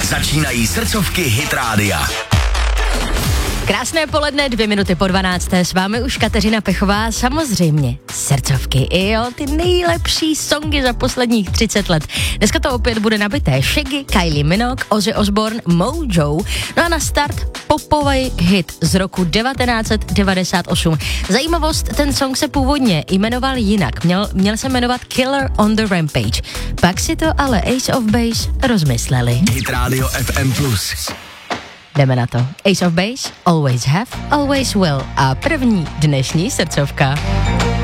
Začínají srdcovky Hit Rádia. Krásné poledne, 2:02, s vámi už Kateřina Pechová, samozřejmě srdcovky, jo, ty nejlepší songy za posledních 30 let. Dneska to opět bude nabité Shaggy, Kylie Minogue, Ozzy Osbourne, Mojo, no a na start popový hit z roku 1998. Zajímavost, ten song se původně jmenoval jinak, měl se jmenovat Killer on the Rampage, pak si to ale Ace of Base rozmysleli. Hit Radio FM+. Jdeme na to. Ace of Base, Always Have, Always Will a první dnešní srdcovka.